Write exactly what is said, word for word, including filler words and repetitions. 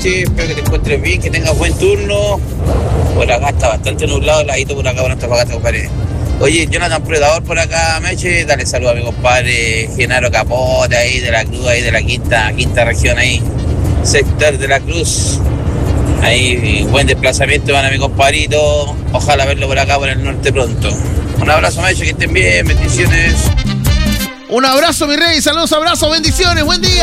Meche, espero que te encuentres bien, que tengas buen turno. Por acá está bastante nublado, heladito por acá por Antofagasta, compadre. Oye, Jonathan Predador por acá, Meche, dale saludos a mi compadre Genaro Capote ahí de la Cruz, ahí de la quinta, quinta región ahí, sector de la Cruz. Ahí, buen desplazamiento para mi compadrito. Ojalá verlo por acá por el norte pronto. Un abrazo, Meche, que estén bien, bendiciones. Un abrazo, mi rey, saludos, abrazos, bendiciones, buen día.